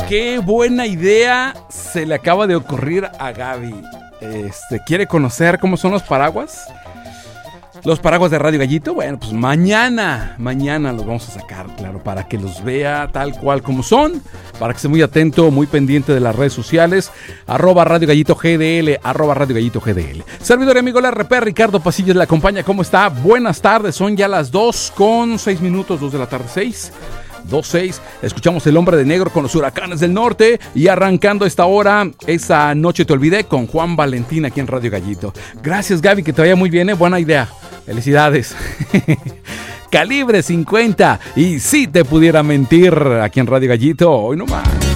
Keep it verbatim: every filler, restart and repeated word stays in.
qué buena idea se le acaba de ocurrir a Gaby. Este, ¿quiere conocer cómo son los paraguas? Los paraguas de Radio Gallito, bueno, pues mañana, mañana los vamos a sacar, claro, para que los vea tal cual como son, para que esté muy atento, muy pendiente de las redes sociales, arroba Radio Gallito G D L, arroba Radio Gallito G D L. Servidor y amigo la R P, Ricardo Pasillos le acompaña, ¿cómo está? Buenas tardes, son ya las dos con seis minutos, dos de la tarde, seis. dos seis, escuchamos El Hombre de Negro con los Huracanes del Norte y arrancando esta hora, Esa Noche Te Olvidé con Juan Valentín aquí en Radio Gallito. Gracias Gaby, que te vaya muy bien, ¿eh? Buena idea, felicidades. Calibre cincuenta y si te pudiera mentir aquí en Radio Gallito, hoy no más.